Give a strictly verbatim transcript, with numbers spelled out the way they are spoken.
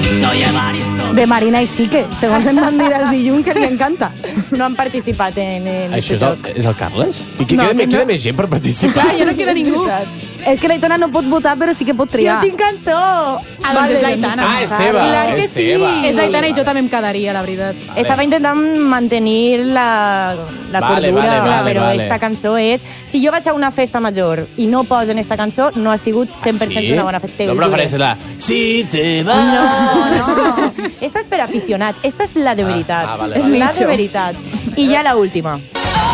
soy Evaristo. De Marina i Sique, segons em van dir els dilluns, que li encanta. No han participat en, en Això este és el, joc. és el Carles? I qui No, queda, que queda no. més gent per participar? Clar, ja no queda ningú. És que l'Aitona no pot votar, però sí que pot Jo triar. tinc cançó! Ah, doncs és l'Aitana. Ah, Esteve. Clar que Esteve. sí. És l'Aitana i jo també em quedaria, la veritat. Estava intentant mantenir la, la Vale, cordura, vale, vale, però vale. esta cançó és... Si jo vaig a una festa major i no posen esta cançó, no ha sigut cent per cent Sí? una bona festa. No prefereix la... Si te vas... No, no. Esta és per aficionats. Esta és la de veritat. ah, vale, és vale. la de veritat. I ja la última.